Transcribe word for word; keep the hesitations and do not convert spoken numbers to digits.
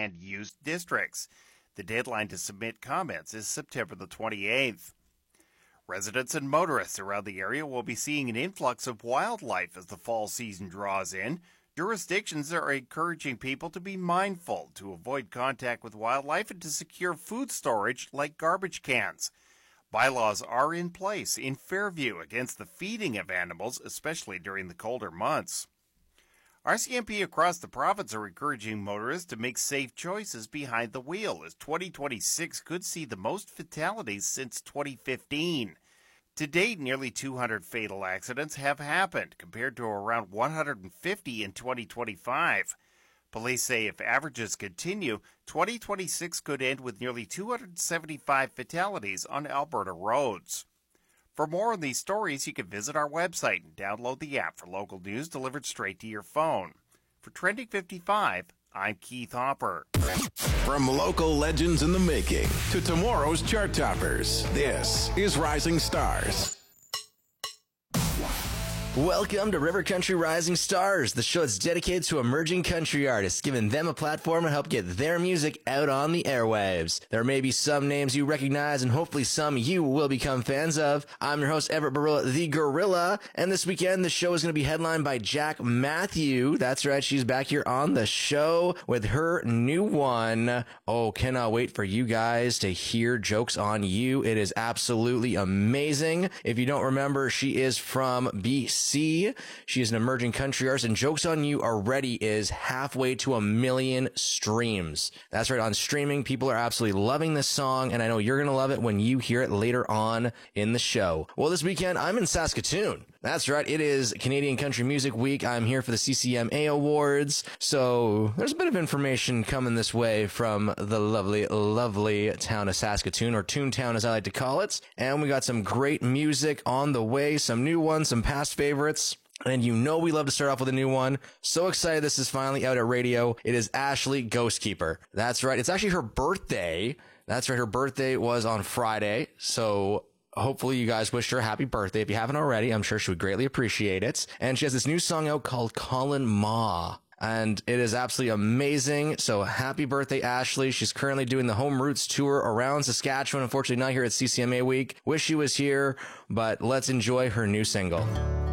and used districts. The deadline to submit comments is September the twenty-eighth. Residents and motorists around the area will be seeing an influx of wildlife as the fall season draws in. Jurisdictions are encouraging people to be mindful, to avoid contact with wildlife, and to secure food storage like garbage cans. Bylaws are in place in Fairview against the feeding of animals, especially during the colder months. R C M P across the province are encouraging motorists to make safe choices behind the wheel, as twenty twenty-six could see the most fatalities since twenty fifteen. To date, nearly two hundred fatal accidents have happened, compared to around one hundred fifty in twenty twenty-five. Police say if averages continue, twenty twenty-six could end with nearly two hundred seventy-five fatalities on Alberta roads. For more on these stories, you can visit our website and download the app for local news delivered straight to your phone. For Trending fifty-five, I'm Keith Hopper. From local legends in the making to tomorrow's chart toppers, this is Rising Stars. Welcome to River Country Rising Stars, the show that's dedicated to emerging country artists, giving them a platform to help get their music out on the airwaves. There may be some names you recognize, and hopefully some you will become fans of. I'm your host, Everett Barilla, the Gorilla, and this weekend the show is going to be headlined by Jack Matthew. That's right, she's back here on the show with her new one. Oh, cannot wait for you guys to hear Jokes on You. It is absolutely amazing. If you don't remember, she is from B C. She is an emerging country artist, and Jokes on You already is halfway to a million streams. That's right, on streaming, people are absolutely loving this song, and I know you're going to love it when you hear it later on in the show. Well, this weekend, I'm in Saskatoon. That's right, it is Canadian Country Music Week. I'm here for the C C M A Awards, so there's a bit of information coming this way from the lovely, lovely town of Saskatoon, or Toontown as I like to call it, and we got some great music on the way, some new ones, some past favorites. Favorites. And you know we love to start off with a new one. So excited this is finally out at radio. It is Ashley Ghostkeeper. That's right. It's actually her birthday. That's right. Her birthday was on Friday. So hopefully you guys wished her a happy birthday. If you haven't already, I'm sure she would greatly appreciate it. And she has this new song out called Colin Ma. And it is absolutely amazing. So happy birthday, Ashley. She's currently doing the Home Roots tour around Saskatchewan. Unfortunately, not here at C C M A Week. Wish she was here, but let's enjoy her new single.